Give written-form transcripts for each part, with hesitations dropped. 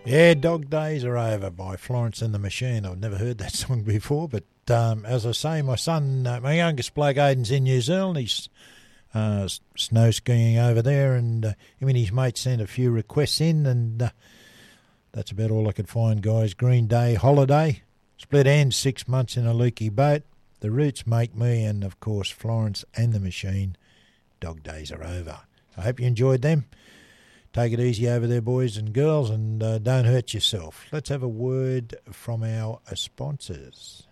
Yeah, Dog Days Are Over by Florence and the Machine. I've never heard that song before, but as I say, my son, my youngest bloke, Aiden's in New Zealand. He's snow skiing over there, and him and his mate sent a few requests in, and that's about all I could find, guys. Green Day, Holiday, Split Ends, 6 months in a leaky boat, The Roots, Make Me, and of course Florence and the Machine, Dog Days Are Over. I hope you enjoyed them. Take it easy over there, boys and girls, and don't hurt yourself. Let's have a word from our sponsors.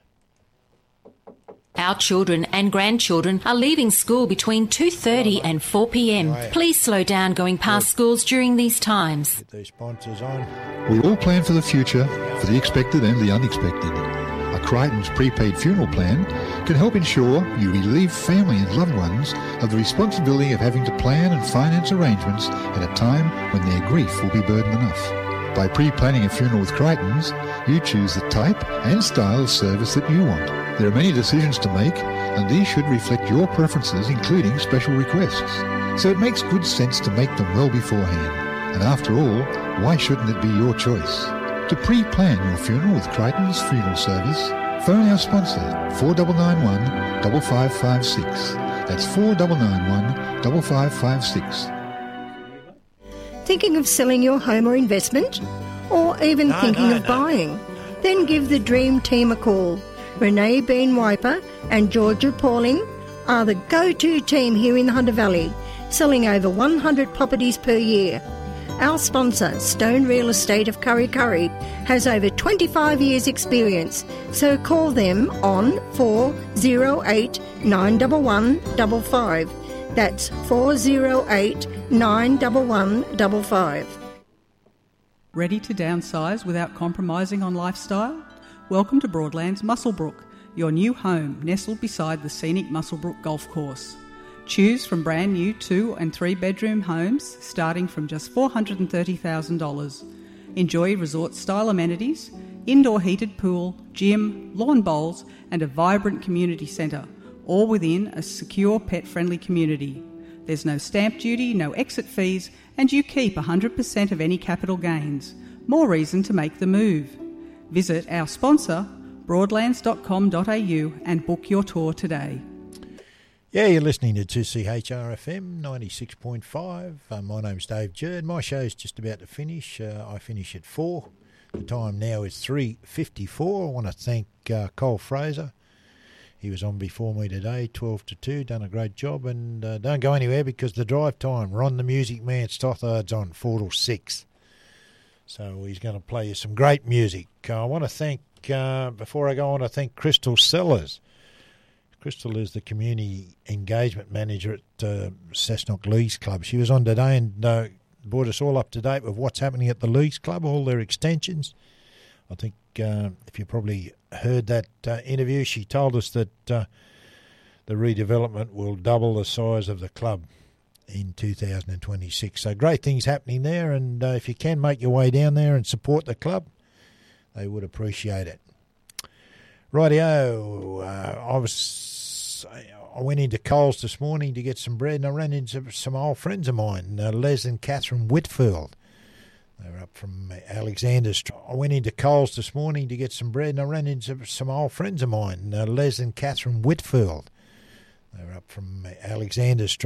Our children and grandchildren are leaving school between 2:30 and 4 p.m. Please slow down going past schools during these times. Get these sponsors on. We all plan for the future, for the expected and the unexpected. A Crichton's prepaid funeral plan can help ensure you relieve family and loved ones of the responsibility of having to plan and finance arrangements at a time when their grief will be burden enough. By pre-planning a funeral with Crichton's, you choose the type and style of service that you want. There are many decisions to make, and these should reflect your preferences, including special requests. So it makes good sense to make them well beforehand. And after all, why shouldn't it be your choice? To pre-plan your funeral with Crichton's Funeral Service, phone our sponsor, 4991 5556. That's 4991 5556. Thinking of selling your home or investment? Or even thinking of buying? Then give the Dream Team a call. Renee Bean Wiper and Georgia Pauling are the go-to team here in the Hunter Valley, selling over 100 properties per year. Our sponsor, Stone Real Estate of Kurri Kurri, has over 25 years' experience, so call them on 408 911 55. That's 408 911 55. Ready to downsize without compromising on lifestyle? Welcome to Broadlands Muswellbrook, your new home nestled beside the scenic Muswellbrook Golf Course. Choose from brand new 2 and 3 bedroom homes starting from just $430,000. Enjoy resort-style amenities, indoor heated pool, gym, lawn bowls and a vibrant community centre, all within a secure pet-friendly community. There's no stamp duty, no exit fees, and you keep 100% of any capital gains. More reason to make the move. Visit our sponsor, broadlands.com.au, and book your tour today. Yeah, you're listening to 2CHRFM 96.5. My name's Dave Jerd. My show's just about to finish. I finish at 4. The time now is 3:54. I want to thank Cole Fraser. He was on before me today, 12 to 2, done a great job. And don't go anywhere because the drive time, Ron the Music Man Stothard's on 4 till 6. So he's going to play you some great music. I want to thank, before I go on, I thank Crystal Sellers. Crystal is the Community Engagement Manager at Cessnock Leagues Club. She was on today and brought us all up to date with what's happening at the Leagues Club, all their extensions. I think if you probably heard that interview, she told us that the redevelopment will double the size of the club in 2026. So great things happening there, and if you can make your way down there and support the club, they would appreciate it. Rightio, I went into Coles this morning to get some bread, and I ran into some old friends of mine, Les and Catherine Whitfield. They were up from Alexander Street. I went into Coles this morning to get some bread, and I ran into some old friends of mine, Les and Catherine Whitfield. They were up from Alexander Street.